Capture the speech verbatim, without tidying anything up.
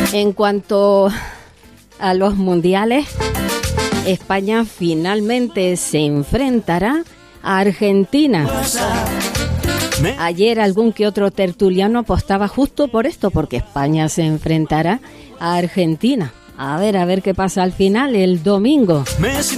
En cuanto a los mundiales, España finalmente se enfrentará a Argentina. Ayer algún que otro tertuliano apostaba justo por esto, porque España se enfrentará a Argentina. A ver, a ver qué pasa al final el domingo.